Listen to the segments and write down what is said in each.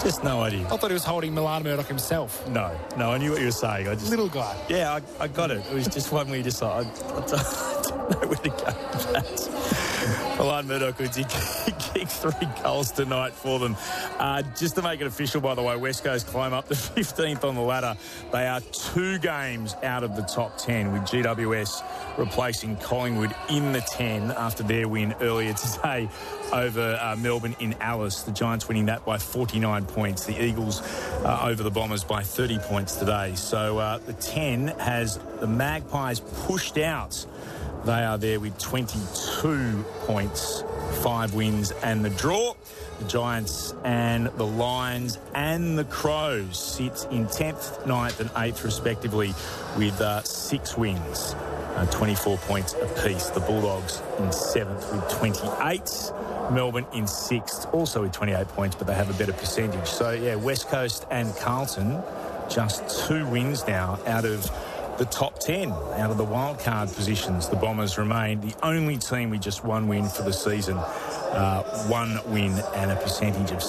Just no idea. I thought he was holding Milan Murdoch himself. No, I knew what you were saying. Little guy. Yeah, I got it. It was just one where you just like, I don't know where to go with that. Milan Murdoch, who did kick 3 goals tonight for them. Just to make it official, by the way, West Coast climb up to 15th on the ladder. They are 2 games out of the top 10, with GWS replacing Collingwood in the 10 after their win earlier today over Melbourne in Alice. The Giants winning that by 49 points. The Eagles over the Bombers by 30 points today. So the 10 has the Magpies pushed out. They are there with 22 points, 5 wins and the draw. The Giants and the Lions and the Crows sit in 10th, 9th and 8th respectively with 6 wins, 24 points apiece. The Bulldogs in 7th with 28. Melbourne in 6th, also with 28 points, but they have a better percentage. So, yeah, West Coast and Carlton just 2 wins now out of the top 10, out of the wildcard positions. The Bombers remain the only team with just 1 win for the season. 1 win and a percentage of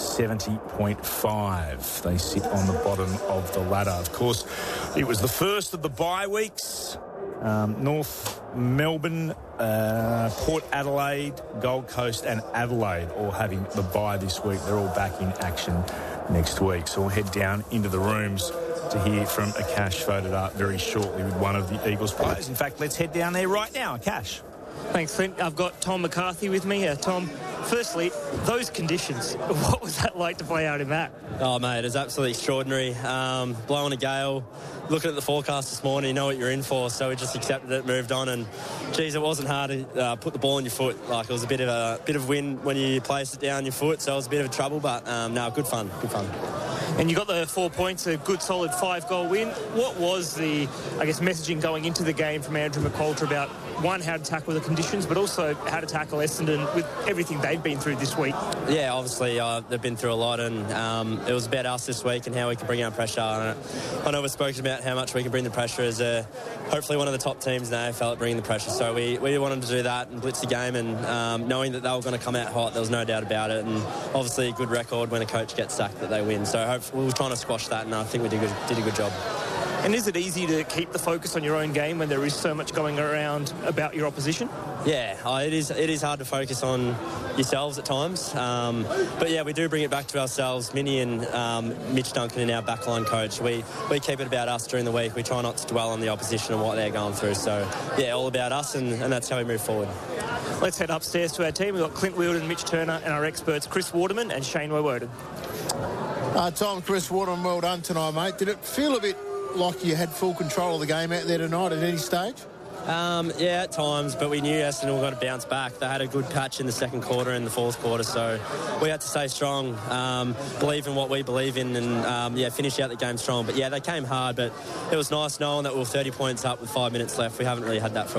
70.5. They sit on the bottom of the ladder. Of course, it was the first of the bye weeks. North Melbourne, Port Adelaide, Gold Coast and Adelaide all having the bye this week. They're all back in action next week. So we'll head down into the rooms to hear from Akash voted up very shortly with one of the Eagles players. In fact, let's head down there right now. Akash. Thanks, Clint. I've got Tom McCarthy with me. Tom, firstly, those conditions, what was that like to play out in that? Oh, mate, it was absolutely extraordinary. Blowing a gale, looking at the forecast this morning, you know what you're in for, so we just accepted it, moved on, and, geez, it wasn't hard to put the ball in your foot. Like, it was a bit of wind when you placed it down your foot, so it was a bit of trouble, but, no, good fun. And you got the 4 points, a good solid 5-goal win. What was the, messaging going into the game from Andrew McQualter about, one, how to tackle the conditions, but also how to tackle Essendon with everything they've been through this week? Yeah, obviously they've been through a lot, and it was about us this week and how we can bring our pressure. I know we've spoken about how much we can bring the pressure as hopefully one of the top teams in the AFL at bringing the pressure. So we wanted to do that and blitz the game, and knowing that they were going to come out hot, there was no doubt about it. And obviously a good record when a coach gets sacked that they win. So hopefully we were trying to squash that, and I think we did a good job. And is it easy to keep the focus on your own game when there is so much going around about your opposition? Yeah, it is hard to focus on yourselves at times. But, yeah, we do bring it back to ourselves. Minnie and Mitch Duncan and our backline coach, we keep it about us during the week. We try not to dwell on the opposition and what they're going through. So, yeah, all about us, and that's how we move forward. Let's head upstairs to our team. We've got Clint Wheeldon, Mitch Turner, and our experts, Chris Waterman and Shane Woewodin. Tom, Chris Waterman, well done tonight, mate. Did it feel a bit like you had full control of the game out there tonight at any stage? Yeah, at times, but we knew Essendon were going to bounce back. They had a good patch in the second quarter and the fourth quarter, so we had to stay strong, believe in what we believe in, and finish out the game strong. But yeah, they came hard, but it was nice knowing that we were 30 points up with 5 minutes left. We haven't really had that for a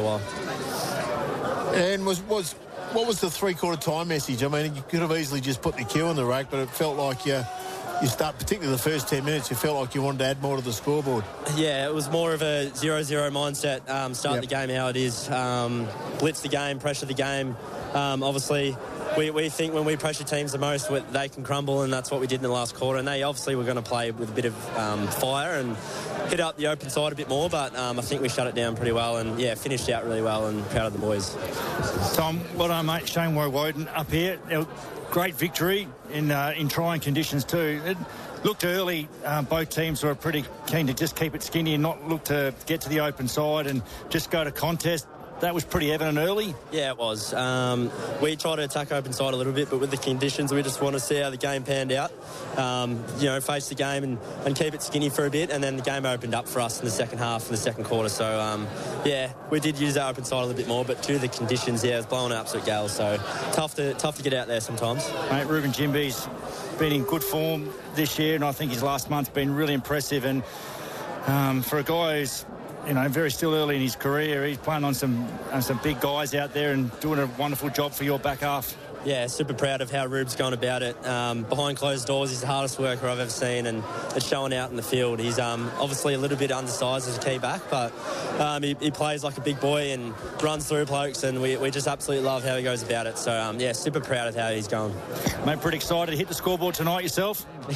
while. And what was the three-quarter time message? I mean, you could have easily just put the cue on the rack, but it felt like you start, particularly the first 10 minutes, you felt like you wanted to add more to the scoreboard. Yeah, it was more of a 0-0 mindset. Start the game how it is. Blitz the game, pressure the game. Obviously, we think when we pressure teams the most, they can crumble, and that's what we did in the last quarter. And they obviously were going to play with a bit of fire and hit up the open side a bit more, but I think we shut it down pretty well and, finished out really well, and proud of the boys. Tom, well done, mate. Shane Woewodin up here. Great victory in trying conditions too. It looked early, both teams were pretty keen to just keep it skinny and not look to get to the open side and just go to contest. That was pretty evident early. Yeah, it was. We tried to attack open side a little bit, but with the conditions, we just want to see how the game panned out. Face the game and keep it skinny for a bit, and then the game opened up for us in the second half and the second quarter. So, we did use our open side a little bit more, but due to the conditions, it was blowing an absolute gale. So tough to get out there sometimes. Mate, Ruben Jimby's been in good form this year, and I think his last month's been really impressive. And for a guy who's very still early in his career, he's playing on some big guys out there and doing a wonderful job for your back half. Yeah, super proud of how Rube's gone about it. Behind closed doors, he's the hardest worker I've ever seen, and it's showing out in the field. He's obviously a little bit undersized as a key back, but he plays like a big boy and runs through blokes, and we just absolutely love how he goes about it. So, super proud of how he's going. Mate, pretty excited to hit the scoreboard tonight yourself?